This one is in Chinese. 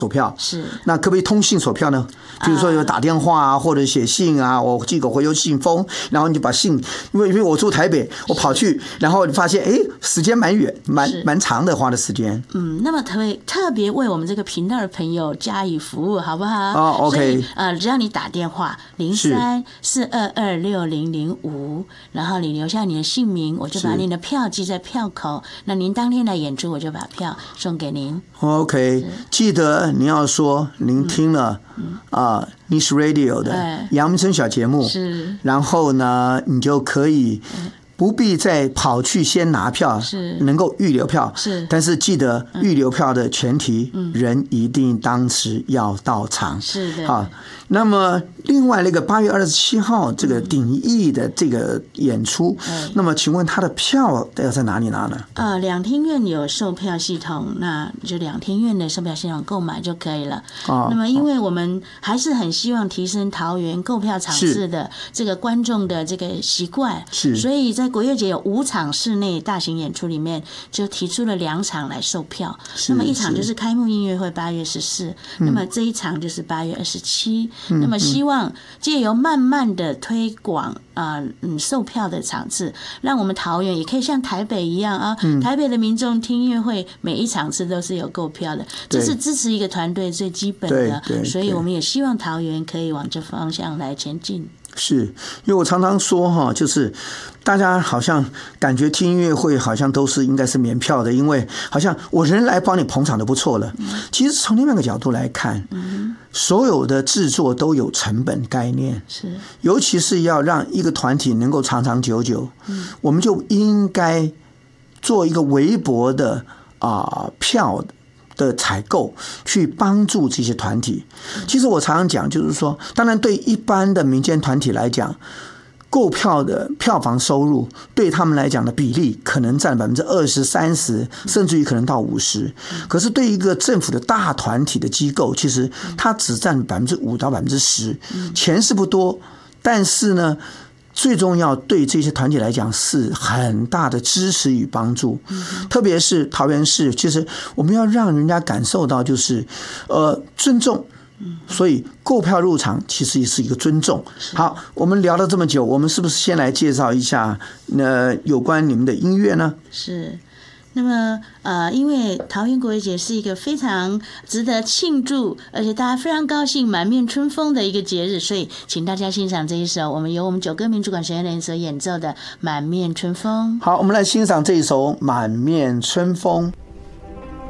索票是， 那可不可以通信索票呢？比如说有打电话啊，或者写信啊，我寄个回邮信封，然后你就把信，因为我住台北，我跑去，然后发现时间蛮远，蛮长的花的时间。 那么特别为我们这个频道的朋友加以服务，好不好？ 哦 ，OK。 所以只要你打电话03-422-6005，然后你留下你的姓名，我就把你的票寄在票口。那您当天来演出，我就把票送给您。 OK， 记得你要说您听了News Radio 的阳明村小节目， 是， 然后呢，你就可以不必再跑去先拿票， 是能够预留票， 是， 但是记得预留票的前提，人一定当时要到场， 是的。 好，那么另外那个8月27号这个鼎艺的这个演出，那么请问他的票要在哪里拿呢？ 两厅院有售票系统，那就两厅院的售票系统购买就可以了。那么因为我们还是很希望提升桃园购票场次的这个观众的这个习惯， 是， 所以在国乐节有5场室内大型演出里面，就提出了2场来售票。那么一场就是开幕音乐会8月14，那么这一场就是8月27。那么希望借由慢慢的推广售票的场次，让我们桃园也可以像台北一样啊，台北的民众听音乐会每一场次都是有购票的，这是支持一个团队最基本的，所以我们也希望桃园可以往这方向来前进。 是，因为我常常说就是大家好像感觉听音乐会好像都是应该是免票的，因为好像我人来帮你捧场就不错了。其实从另外一个角度来看，所有的制作都有成本概念， 是， 尤其是要让一个团体能够长长久久，我们就应该做一个微薄的票的采购，去帮助这些团体。其实我常常讲，就是说，当然对一般的民间团体来讲，购票的票房收入对他们来讲的比例可能占20%、30%，甚至于可能到50%。可是对一个政府的大团体的机构，其实它只占5%到10%，钱是不多，但是呢，最重要对这些团体来讲是很大的支持与帮助。特别是桃园市，其实我们要让人家感受到就是尊重，所以购票入场其实也是一个尊重。好，我们聊了这么久，我们是不是先来介绍一下有关你们的音乐呢？ 是。那么因为桃园国乐节是一个非常值得庆祝，而且大家非常高兴、满面春风的一个节日，所以请大家欣赏这一首由我们9歌民主管弦乐团所演奏的《满面春风》。 好，我们来欣赏这一首《满面春风》。